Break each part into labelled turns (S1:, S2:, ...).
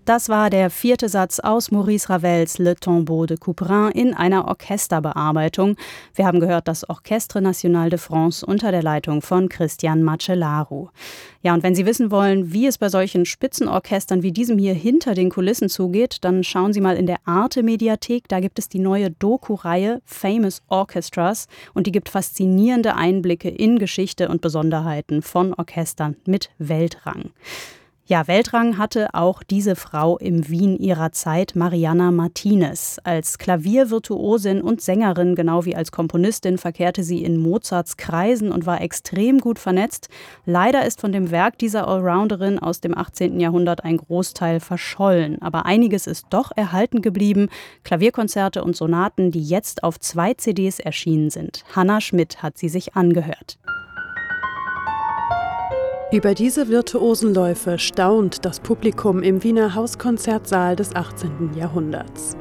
S1: Das war der 4. Satz aus Maurice Ravels Le Tombeau de Couperin in einer Orchesterbearbeitung. Wir haben gehört das Orchestre National de France unter der Leitung von Christian Macellaro. Ja, und wenn Sie wissen wollen, wie es bei solchen Spitzenorchestern wie diesem hier hinter den Kulissen zugeht, dann schauen Sie mal in der Arte-Mediathek. Da gibt es die neue Doku-Reihe Famous Orchestras und die gibt faszinierende Einblicke in Geschichte und Besonderheiten von Orchestern mit Weltrang. Ja, Weltrang hatte auch diese Frau im Wien ihrer Zeit, Mariana Martinez. Als Klaviervirtuosin und Sängerin, genau wie als Komponistin, verkehrte sie in Mozarts Kreisen und war extrem gut vernetzt. Leider ist von dem Werk dieser Allrounderin aus dem 18. Jahrhundert ein Großteil verschollen. Aber einiges ist doch erhalten geblieben. Klavierkonzerte und Sonaten, die jetzt auf 2 CDs erschienen sind. Hanna Schmidt hat sie sich angehört.
S2: Über diese virtuosen Läufe staunt das Publikum im Wiener Hauskonzertsaal des 18. Jahrhunderts.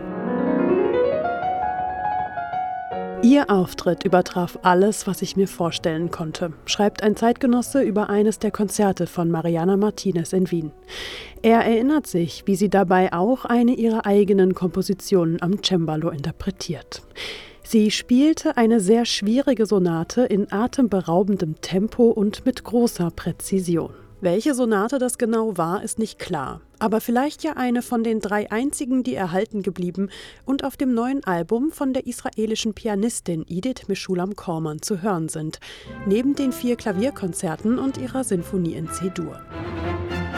S2: Ihr Auftritt übertraf alles, was ich mir vorstellen konnte, schreibt ein Zeitgenosse über eines der Konzerte von Mariana Martinez in Wien. Er erinnert sich, wie sie dabei auch eine ihrer eigenen Kompositionen am Cembalo interpretiert. Sie spielte eine sehr schwierige Sonate in atemberaubendem Tempo und mit großer Präzision. Welche Sonate das genau war, ist nicht klar. Aber vielleicht ja eine von den 3 einzigen, die erhalten geblieben und auf dem neuen Album von der israelischen Pianistin Idit Meshulam Korman zu hören sind, neben den 4 Klavierkonzerten und ihrer Sinfonie in C-Dur.